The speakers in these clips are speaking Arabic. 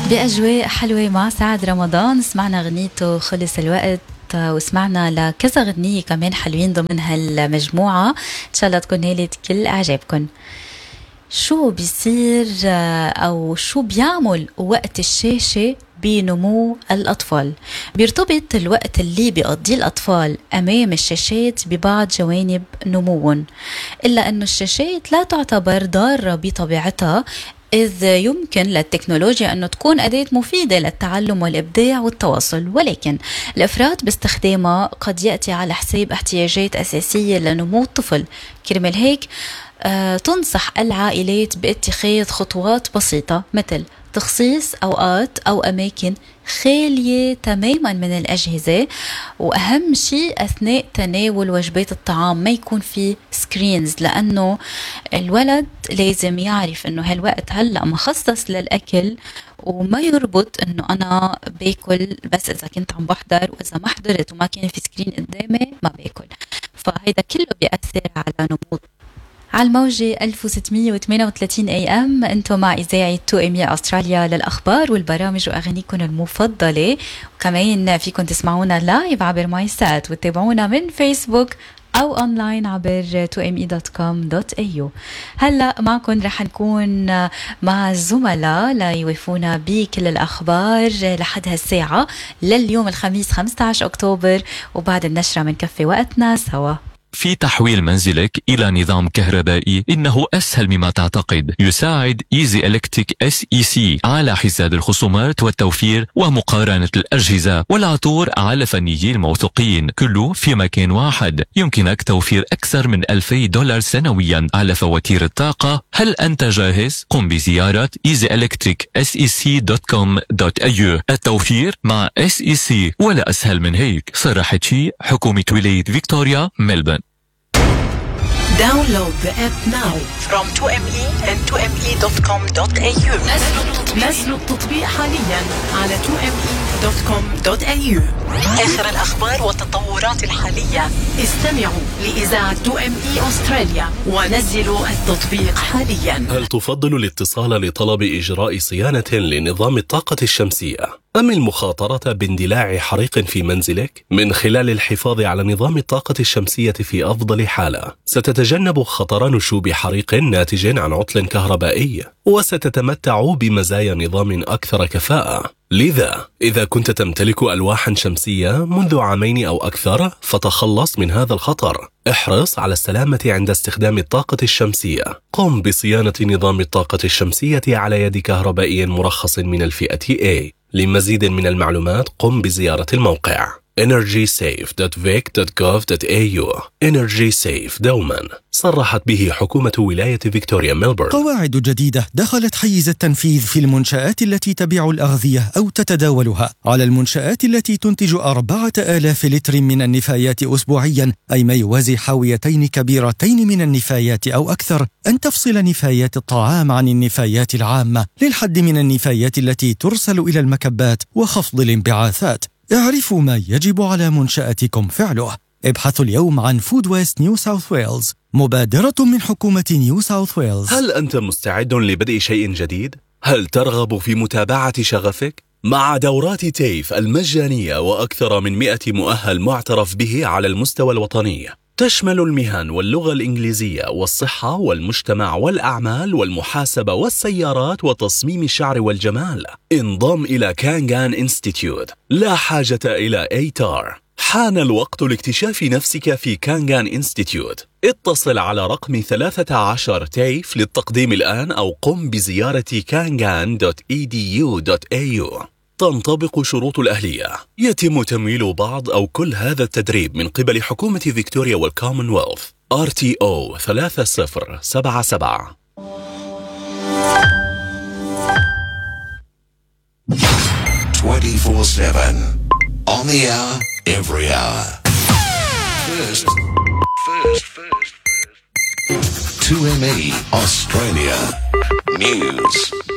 بأجواء حلوة مع سعد رمضان. سمعنا غنيته خلص الوقت، وسمعنا لكذا غنية كمان حلوين ضمن هالمجموعة. إن شاء الله تكون نالت كل إعجابكم. شو بيصير أو شو بيعمل وقت الشاشة بنمو الأطفال؟ بيرتبط الوقت اللي بيقضيه الأطفال أمام الشاشات ببعض جوانب نموهم، إلا أنه الشاشات لا تعتبر ضارة بطبيعتها، إذ يمكن للتكنولوجيا أن تكون أداة مفيدة للتعلم والإبداع والتواصل، ولكن الإفراط باستخدامها قد يأتي على حساب احتياجات أساسية لنمو الطفل. كرمال هيك تنصح العائلات باتخاذ خطوات بسيطة، مثل تخصيص أوقات أو أماكن خالية تماما من الأجهزة، وأهم شيء أثناء تناول وجبات الطعام ما يكون في سكرينز، لأنه الولد لازم يعرف أنه هالوقت هلأ مخصص للأكل، وما يربط أنه أنا باكل بس إذا كنت عم بحضر، وإذا ما حضرت وما كان في سكرين قدامي ما باكل. فهيدا كله بيأثر على نمو. على الموجة 1638 AM انتم مع إذاعة 2AM أستراليا للأخبار والبرامج وأغانيكم المفضلة، وكمان فيكم تسمعونا لايف عبر ماي سات، وتتابعونا من فيسبوك أو أونلاين عبر 2me.com.au. هلأ معكم رح نكون مع الزملاء ليوافونا بكل الأخبار لحد هالساعة لليوم الخميس 15 أكتوبر، وبعد النشرة منكفي وقتنا سوا. في تحويل منزلك إلى نظام كهربائي إنه أسهل مما تعتقد. يساعد إيزي إلكتريك SEC على حساب الخصومات والتوفير ومقارنة الأجهزة والعطور على فنيين موثوقين، كله في مكان واحد. يمكنك توفير أكثر من $2000 سنويا على فواتير الطاقة. هل أنت جاهز؟ قم بزيارة easyelectricsec.com.au. التوفير مع SEC ولا أسهل من هيك. صرحت شيء حكومة ولاية فيكتوريا ملبن. Download the app now from 2ME and 2ME.com.au. نزلوا التطبيق حاليا على 2ME.com.au. آخر الأخبار والتطورات الحالية. استمعوا لإذاعة 2ME أستراليا ونزلوا التطبيق حاليا. هل تفضل الاتصال لطلب إجراء صيانة لنظام الطاقة الشمسية أم المخاطرة باندلاع حريق في منزلك؟ من خلال الحفاظ على نظام الطاقة الشمسية في أفضل حالة، ستتجنب خطر نشوب حريق ناتج عن عطل كهربائي، وستتمتع بمزايا نظام أكثر كفاءة. لذا إذا كنت تمتلك ألواحا شمسية منذ 2 أو أكثر، فتخلص من هذا الخطر. احرص على السلامة عند استخدام الطاقة الشمسية. قم بصيانة نظام الطاقة الشمسية على يد كهربائي مرخص من الفئة A. لمزيد من المعلومات قم بزيارة الموقع energysafe.vic.gov.au. Energy Safe دوما صرحت به حكومة ولاية فيكتوريا ملبورن. قواعد جديدة دخلت حيز التنفيذ في المنشآت التي تبيع الأغذية أو تتداولها. على المنشآت التي تنتج 4000 لتر من النفايات أسبوعيا، أي ما يوازي حاويتين كبيرتين من النفايات أو أكثر، أن تفصل نفايات الطعام عن النفايات العامة للحد من النفايات التي ترسل إلى المكبات وخفض الانبعاثات. اعرفوا ما يجب على منشأتكم فعله. ابحثوا اليوم عن فود ويست نيو ساوث ويلز، مبادرة من حكومة نيو ساوث ويلز. هل أنت مستعد لبدء شيء جديد؟ هل ترغب في متابعة شغفك؟ مع دورات تيف المجانية وأكثر من 100 مؤهل معترف به على المستوى الوطني، تشمل المهن واللغة الإنجليزية والصحة والمجتمع والأعمال والمحاسبة والسيارات وتصميم الشعر والجمال. انضم إلى كانغان إنستيتيوت، لا حاجة إلى أيتار. حان الوقت لاكتشاف نفسك في كانغان إنستيتيوت. اتصل على رقم 13 تيف للتقديم الآن، أو قم بزيارة kangan.edu.au. تنطبق شروط الأهلية. يتم تمويل بعض أو كل هذا التدريب من قبل حكومة فيكتوريا والكومنولث. RTO 3077. 24/7 on the hour, every hour. First. 2ME Australia News.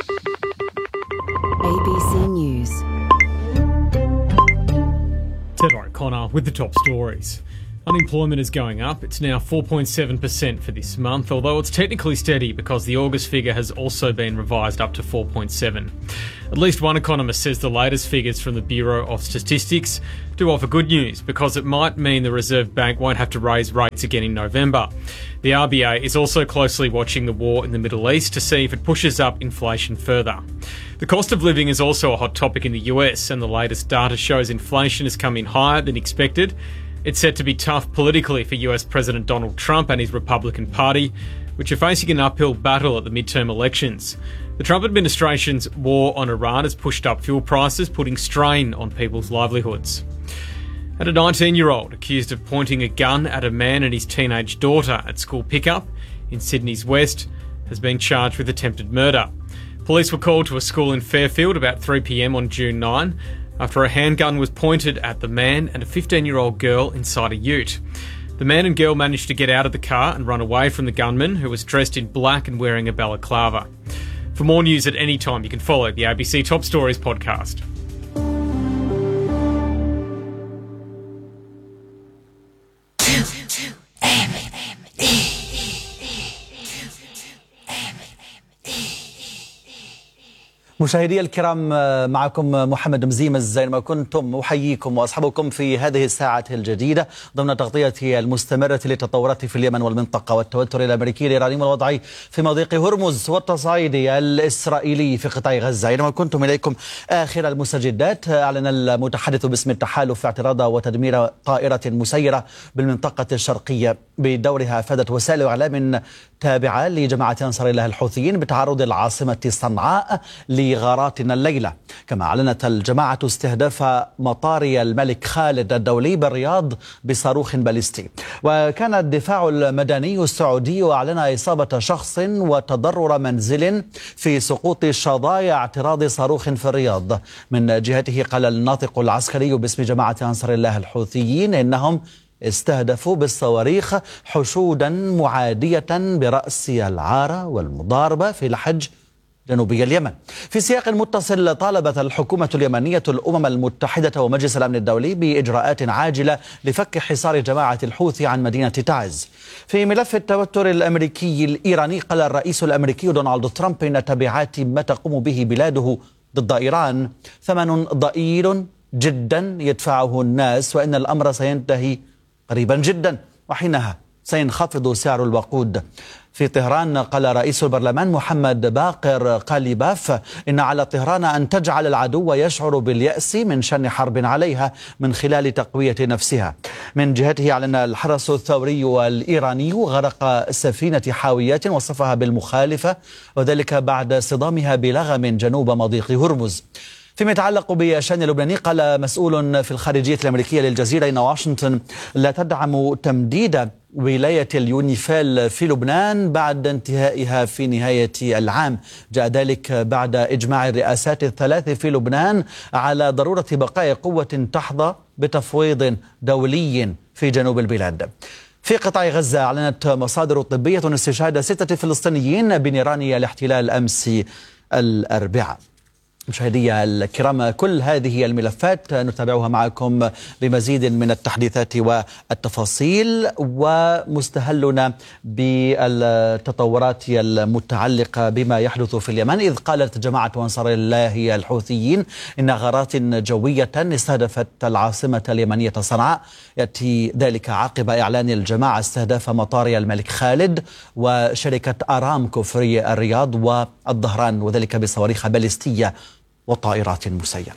ABC News. Ted O'Connor with the top stories. Unemployment is going up. It's now 4.7% for this month, although it's technically steady because the August figure has also been revised up to 4.7. At least one economist says the latest figures from the Bureau of Statistics do offer good news because it might mean the Reserve Bank won't have to raise rates again in November. The RBA is also closely watching the war in the Middle East to see if it pushes up inflation further. The cost of living is also a hot topic in the US, and the latest data shows inflation has come in higher than expected. It's set to be tough politically for US President Donald Trump and his Republican Party, which are facing an uphill battle at the midterm elections. The Trump administration's war on Iran has pushed up fuel prices, putting strain on people's livelihoods. And a 19-year-old accused of pointing a gun at a man and his teenage daughter at school pickup in Sydney's West has been charged with attempted murder. Police were called to a school in Fairfield about 3 p.m. on June 9 after a handgun was pointed at the man and a 15-year-old girl inside a ute. The man and girl managed to get out of the car and run away from the gunman, who was dressed in black and wearing a balaclava. For more news at any time, you can follow the ABC Top Stories podcast. مشاهدي الكرام، معكم محمد مزيمز زي ما كنتم، أحييكم وأصحابكم في هذه الساعة الجديدة ضمن تغطية المستمرة للتطورات في اليمن والمنطقة والتوتر الأمريكي الإيراني والوضعي في مضيق هرمز والتصعيد الإسرائيلي في قطاع غزة. أينما كنتم إليكم آخر المستجدات. أعلن المتحدث باسم التحالف اعتراض وتدمير طائرة مسيرة بالمنطقة الشرقية بدورها أفادت وسائل إعلام تابعة لجماعة أنصار الله الحوثيين بتعرض العاصمة صنعاء لغاراتنا الليلة. كما أعلنت الجماعة استهداف مطار الملك خالد الدولي بالرياض بصاروخ باليستي. وكان الدفاع المدني السعودي أعلن إصابة شخص وتضرر منزل في سقوط شظايا اعتراض صاروخ في الرياض. من جهته قال الناطق العسكري باسم جماعة أنصار الله الحوثيين إنهم استهدفوا بالصواريخ حشودا معادية برأس العارة والمضاربة في لحج جنوبي اليمن. في سياق متصل، طالبت الحكومة اليمنية الأمم المتحدة ومجلس الأمن الدولي بإجراءات عاجلة لفك حصار جماعة الحوثي عن مدينة تعز. في ملف التوتر الأمريكي الإيراني، قال الرئيس الأمريكي دونالد ترامب إن تبعات ما تقوم به بلاده ضد إيران ثمن ضئيل جدا يدفعه الناس، وإن الأمر سينتهي قريبا جدا وحينها سينخفض سعر الوقود. في طهران، قال رئيس البرلمان محمد باقر قاليباف إن على طهران أن تجعل العدو يشعر باليأس من شن حرب عليها من خلال تقوية نفسها. من جهته أعلن الحرس الثوري الإيراني غرق سفينة حاويات وصفها بالمخالفة، وذلك بعد صدامها بلغم جنوب مضيق هرمز. فيما يتعلق بالشأن اللبناني، قال مسؤول في الخارجية الأمريكية للجزيرة إن واشنطن لا تدعم تمديد ولاية اليونيفيل في لبنان بعد انتهائها في نهاية العام. جاء ذلك بعد إجماع الرئاسات الثلاث في لبنان على ضرورة بقاء قوة تحظى بتفويض دولي في جنوب البلاد. في قطاع غزة، أعلنت مصادر طبية استشهاد 6 فلسطينيين بنيران الاحتلال أمس الأربعاء. مشاهدي الكرام، كل هذه الملفات نتابعها معكم بمزيد من التحديثات والتفاصيل، ومستهلنا بالتطورات المتعلقة بما يحدث في اليمن. إذ قالت جماعة أنصار الله الحوثيين إن غارات جوية استهدفت العاصمة اليمنية صنعاء. يأتي ذلك عقب إعلان الجماعة استهداف مطار الملك خالد وشركة أرامكو في الرياض والظهران، وذلك بصواريخ باليستية وطائرات مسيرة.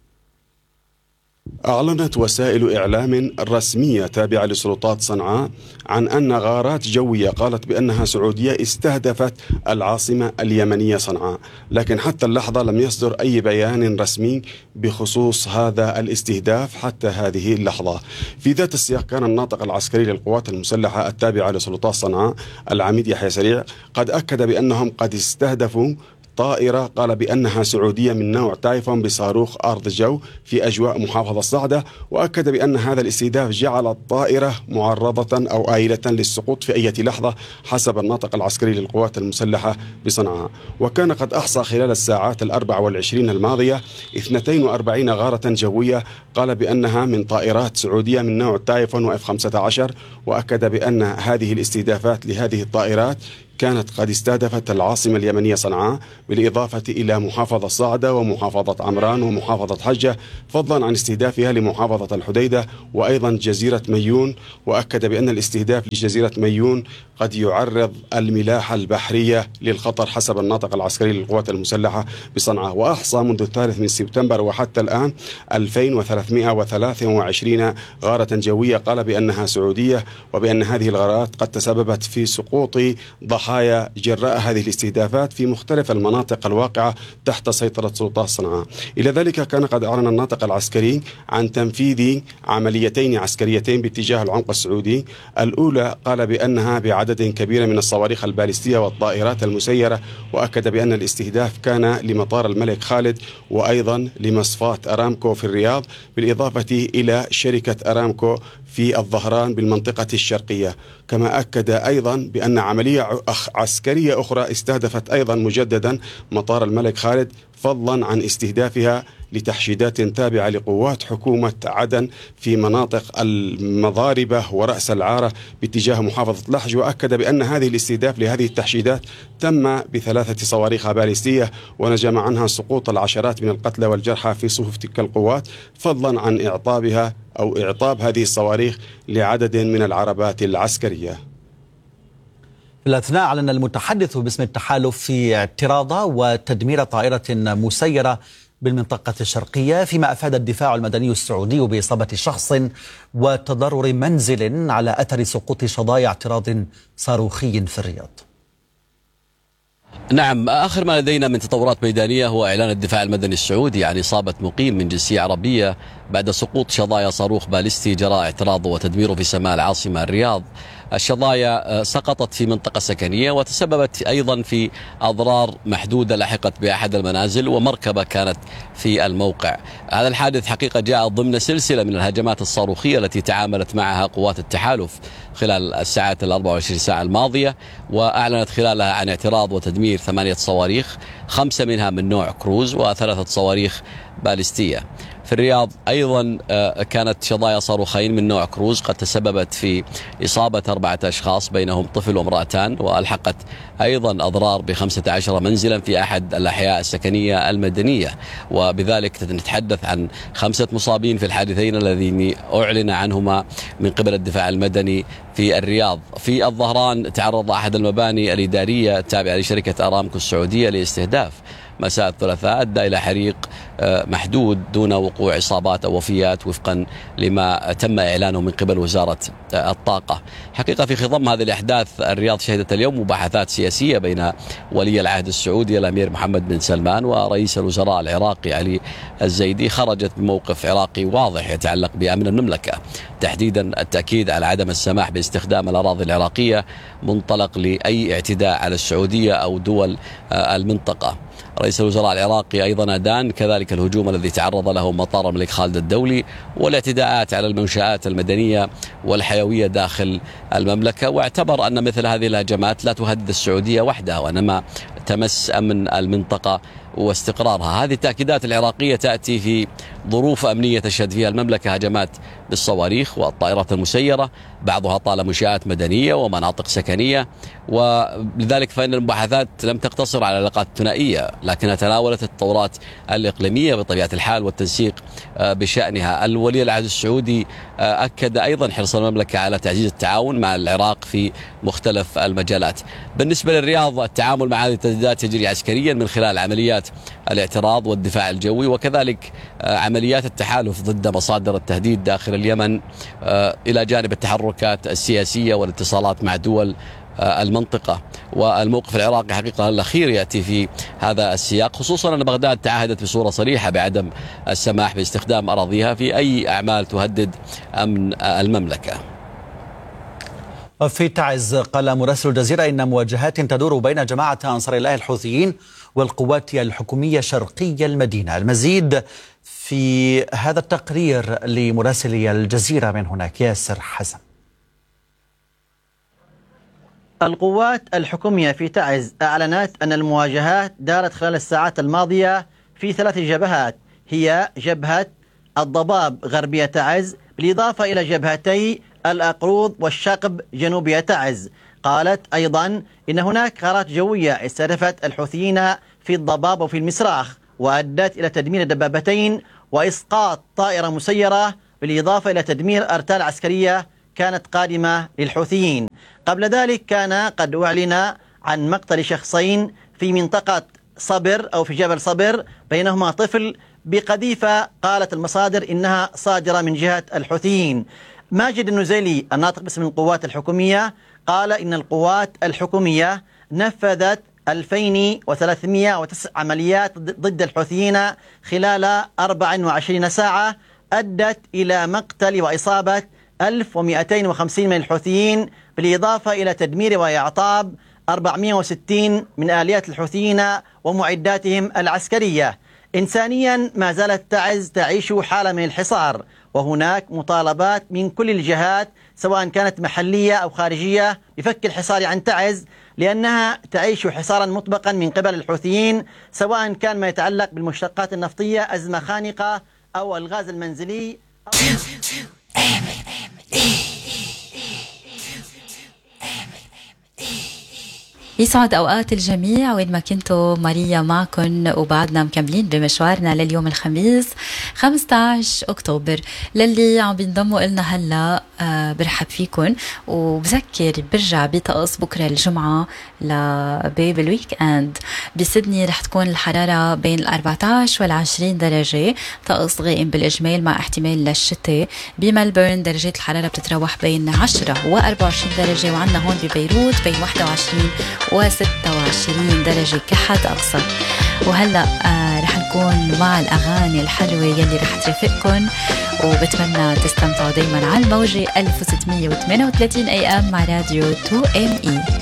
أعلنت وسائل إعلام رسمية تابعة لسلطات صنعاء عن أن غارات جوية قالت بأنها سعودية استهدفت العاصمة اليمنية صنعاء، لكن حتى اللحظة لم يصدر أي بيان رسمي بخصوص هذا الاستهداف حتى هذه اللحظة. في ذات السياق، كان الناطق العسكري للقوات المسلحة التابعة لسلطات صنعاء العميد يحيى سريع قد أكد بأنهم قد استهدفوا طائرة قال بأنها سعودية من نوع تايفون بصاروخ أرض جو في أجواء محافظة صعدة، وأكد بأن هذا الاستهداف جعل الطائرة معرضة أو آيلة للسقوط في أي لحظة حسب الناطق العسكري للقوات المسلحة بصنعاء. وكان قد أحصى خلال الساعات 24 الماضية 42 غارة جوية قال بأنها من طائرات سعودية من نوع تايفون وF-15، وأكد بأن هذه الاستهدافات لهذه الطائرات كانت قد استهدفت العاصمة اليمنية صنعاء، بالإضافة إلى محافظة صعدة ومحافظة عمران ومحافظة حجة، فضلا عن استهدافها لمحافظة الحديدة وأيضا جزيرة ميون. وأكد بأن الاستهداف لجزيرة ميون قد يعرض الملاحة البحرية للخطر حسب الناطق العسكري للقوات المسلحة بصنعاء. وأحصى منذ 3 سبتمبر وحتى الآن 2323 غارة جوية قال بأنها سعودية، وبأن هذه الغارات قد تسببت في سقوط ضحايا جراء هذه الاستهدافات في مختلف المناطق الواقعة تحت سيطرة سلطات صنعاء. إلى ذلك كان قد أعلن الناطق العسكري عن تنفيذ عمليتين عسكريتين باتجاه العمق السعودي. الأولى قال بأنها بعدد كبير من الصواريخ البالستية والطائرات المسيرة، وأكد بأن الاستهداف كان لمطار الملك خالد وأيضا لمصفاة أرامكو في الرياض، بالإضافة إلى شركة أرامكو في الظهران بالمنطقة الشرقية. كما أكد أيضا بأن عملية عسكرية أخرى استهدفت أيضا مجددا مطار الملك خالد، فضلا عن استهدافها لتحشيدات تابعة لقوات حكومة عدن في مناطق المضاربة ورأس العارة باتجاه محافظة لحج. وأكد بأن هذه الاستهداف لهذه التحشيدات تم ب3 صواريخ باليستية، ونجم عنها سقوط العشرات من القتلى والجرحى في صفوف تلك القوات، فضلا عن إعطاب هذه الصواريخ لعدد من العربات العسكرية. في الأثناء أعلن المتحدث باسم التحالف في اعتراض وتدمير طائرة مسيرة بالمنطقة الشرقية، فيما أفاد الدفاع المدني السعودي بإصابة شخص وتضرر منزل على أثر سقوط شظايا اعتراض صاروخي في الرياض. نعم، آخر ما لدينا من تطورات ميدانية هو إعلان الدفاع المدني السعودي عن إصابة مقيم من جنسية عربية بعد سقوط شظايا صاروخ باليستي جراء اعتراضه وتدميره في سماء العاصمة الرياض. الشظايا سقطت في منطقة سكنية وتسببت أيضا في أضرار محدودة لحقت بأحد المنازل ومركبة كانت في الموقع. هذا الحادث حقيقة جاء ضمن سلسلة من الهجمات الصاروخية التي تعاملت معها قوات التحالف خلال الساعات 24 ساعة الماضية، وأعلنت خلالها عن اعتراض وتدمير 8 صواريخ، 5 منها من نوع كروز و3 صواريخ باليستية. في الرياض أيضا كانت شظايا صاروخين من نوع كروز قد تسببت في إصابة 4 أشخاص بينهم طفل وامرأتان، وألحقت أيضا أضرار ب15 منزلا في أحد الأحياء السكنية المدنية، وبذلك نتحدث عن 5 مصابين في الحادثين الذين أعلن عنهما من قبل الدفاع المدني في الرياض. في الظهران تعرض أحد المباني الإدارية التابعة لشركة أرامكو السعودية لاستهداف مساء الثلاثاء، أدى إلى حريق محدود دون وقوع إصابات أو وفيات وفقا لما تم إعلانه من قبل وزارة الطاقة. حقيقة في خضم هذه الأحداث الرياض شهدت اليوم مباحثات سياسية بين ولي العهد السعودي الأمير محمد بن سلمان ورئيس الوزراء العراقي علي الزيدي، خرجت بموقف عراقي واضح يتعلق بأمن المملكة، تحديدا التأكيد على عدم السماح باستخدام الأراضي العراقية منطلق لأي اعتداء على السعودية أو دول المنطقة. رئيس الوزراء العراقي أيضا أدان كذلك الهجوم الذي تعرض له مطار الملك خالد الدولي والاعتداءات على المنشآت المدنية والحيوية داخل المملكة، واعتبر أن مثل هذه الهجمات لا تهدد السعودية وحدها وإنما تمس أمن المنطقة واستقرارها. هذه التأكيدات العراقية تأتي في ظروف أمنية تشهد فيها المملكة هجمات بالصواريخ والطائرات المسيرة، بعضها طال منشآت مدنية ومناطق سكنية، ولذلك فإن المباحثات لم تقتصر على العلاقات الثنائية لكنها تناولت التطورات الإقليمية بطبيعة الحال والتنسيق بشأنها. الولي العهد السعودي أكد أيضا حرص المملكة على تعزيز التعاون مع العراق في مختلف المجالات. بالنسبة للرياض التعامل مع هذه التهديدات يجري عسكريا من خلال عمليات الاعتراض والدفاع الجوي، وكذلك عمليات التحالف ضد مصادر التهديد داخل اليمن، إلى جانب التحركات السياسية والاتصالات مع دول المنطقة. والموقف العراقي حقيقة الأخير يأتي في هذا السياق، خصوصا أن بغداد تعهدت بصورة صريحة بعدم السماح باستخدام أراضيها في أي أعمال تهدد أمن المملكة. في تعز قال مراسل الجزيرة إن مواجهات تدور بين جماعة أنصار الله الحوثيين والقوات الحكومية شرقي المدينة. المزيد في هذا التقرير لمراسلي الجزيرة من هناك ياسر حسن. القوات الحكومية في تعز أعلنت أن المواجهات دارت خلال الساعات الماضية في 3 جبهات، هي جبهة الضباب غربية تعز بالإضافة إلى جبهتي الأقروض والشقب جنوبية تعز. قالت أيضا إن هناك غارات جوية استهدفت الحوثيين في الضباب وفي المسراخ وأدت إلى تدمير دبابتين وإسقاط طائرة مسيرة بالإضافة إلى تدمير أرتال عسكرية كانت قادمة للحوثيين. قبل ذلك كان قد أعلن عن مقتل شخصين في منطقة صبر أو في جبل صبر، بينهما طفل بقذيفة قالت المصادر إنها صادرة من جهة الحوثيين. ماجد النزيلي الناطق باسم القوات الحكومية قال إن القوات الحكومية نفذت 2309 عمليات ضد الحوثيين خلال 24 ساعة أدت إلى مقتل وإصابة 1250 من الحوثيين، بالإضافة إلى تدمير وإعطاب 460 من آليات الحوثيين ومعداتهم العسكرية. إنسانيا ما زالت تعز تعيش حالة من الحصار، وهناك مطالبات من كل الجهات سواء كانت محلية أو خارجية بفك الحصار عن تعز، لأنها تعيش حصارا مطبقا من قبل الحوثيين، سواء كان ما يتعلق بالمشتقات النفطية أزمة خانقة أو الغاز المنزلي يسعد أوقات الجميع وين ما كنتوا. ماريا معكم وبعدنا مكملين بمشوارنا لليوم الخميس 15 أكتوبر. للي عم بينضموا إلنا هلا برحب فيكم، وبذكر برجع بطقس بكرة الجمعة لبيب الويك اند. بسيدني رح تكون الحرارة بين 14 وال20 درجة، طقس غائم بالإجمال مع احتمال للشتاء. بملبورن درجة الحرارة بتتراوح بين 10 و24 درجة، وعنا هون ببيروت بين 21 و26 درجة كحد أقصى. وهلأ رح نكون مع الأغاني الحلوة يلي رح ترافقكن، وبتمنى تستمتعوا دايما على الموجة 1638 AM مع راديو 2ME.